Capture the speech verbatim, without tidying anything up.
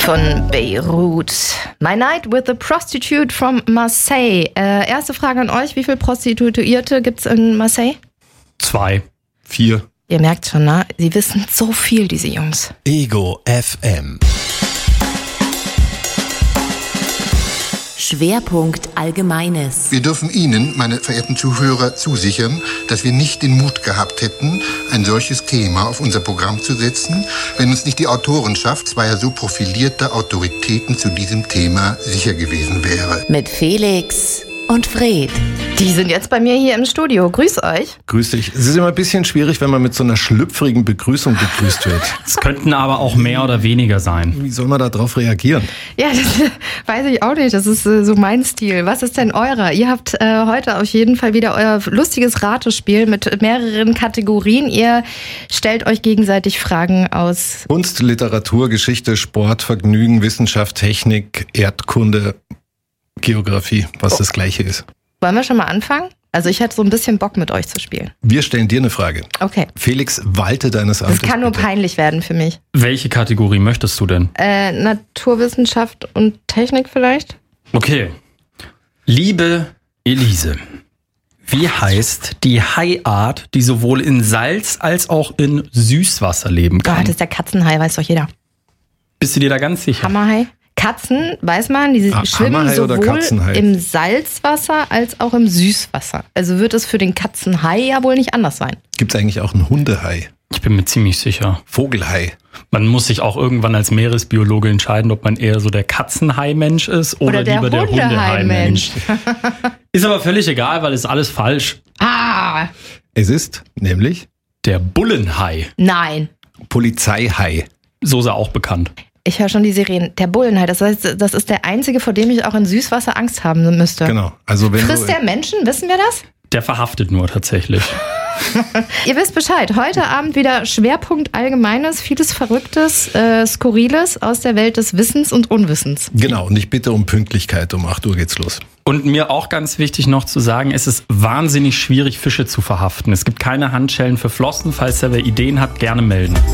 von Beirut. My Night with a Prostitute from Marseille. Äh, erste Frage an euch. Wie viele Prostituierte gibt es in Marseille? Zwei. Vier. Ihr merkt schon, ne? Sie wissen so viel, diese Jungs. Ego F M. Schwerpunkt Allgemeines. Wir dürfen Ihnen, meine verehrten Zuhörer, zusichern, dass wir nicht den Mut gehabt hätten, ein solches Thema auf unser Programm zu setzen, wenn uns nicht die Autorenschaft zweier so profilierter Autoritäten zu diesem Thema sicher gewesen wäre. Mit Felix und Fred. Die sind jetzt bei mir hier im Studio. Grüß euch. Grüß dich. Es ist immer ein bisschen schwierig, wenn man mit so einer schlüpfrigen Begrüßung begrüßt wird. Es könnten aber auch mehr oder weniger sein. Wie soll man da drauf reagieren? Ja, das weiß ich auch nicht. Das ist äh, so mein Stil. Was ist denn eurer? Ihr habt äh, heute auf jeden Fall wieder euer lustiges Ratespiel mit mehreren Kategorien. Ihr stellt euch gegenseitig Fragen aus Kunst, Literatur, Geschichte, Sport, Vergnügen, Wissenschaft, Technik, Erdkunde, Geografie, was oh. das Gleiche ist. Wollen wir schon mal anfangen? Also ich hätte so ein bisschen Bock, mit euch zu spielen. Wir stellen dir eine Frage. Okay. Felix, walte deines Amtes. Das kann nur bitte. peinlich werden für mich. Welche Kategorie möchtest du denn? Äh, Naturwissenschaft und Technik vielleicht? Okay. Liebe Elise, wie heißt die Haiart, die sowohl in Salz als auch in Süßwasser leben kann? Oh, das ist der Katzenhai, weiß doch jeder. Bist du dir da ganz sicher? Hammerhai? Katzen, weiß man, die Ah, schwimmen Hammerhai oder sowohl Katzenhai? im Salzwasser als auch im Süßwasser. Also wird es für den Katzenhai ja wohl nicht anders sein. Gibt es eigentlich auch einen Hundehai? Ich bin mir ziemlich sicher. Vogelhai? Man muss sich auch irgendwann als Meeresbiologe entscheiden, ob man eher so der Katzenhai-Mensch ist oder, Oder der lieber der Hundehai-Mensch. Hundehai-Mensch. Ist aber völlig egal, weil es alles falsch. Ah, Es ist nämlich Der Bullenhai. nein. Polizeihai. So ist er auch bekannt. Ich höre schon die Sirenen. Der Bullenhai, das heißt, das ist der einzige, vor dem ich auch in Süßwasser Angst haben müsste. Genau. Also wenn Frisst du, der Menschen, wissen wir das? Der verhaftet nur tatsächlich. Ihr wisst Bescheid. Heute Abend wieder Schwerpunkt Allgemeines, vieles Verrücktes, äh, Skurriles aus der Welt des Wissens und Unwissens. Genau, und ich bitte um Pünktlichkeit. Um acht Uhr geht's los. Und mir auch ganz wichtig noch zu sagen, es ist wahnsinnig schwierig, Fische zu verhaften. Es gibt keine Handschellen für Flossen. Falls ihr wer Ideen habt, gerne melden.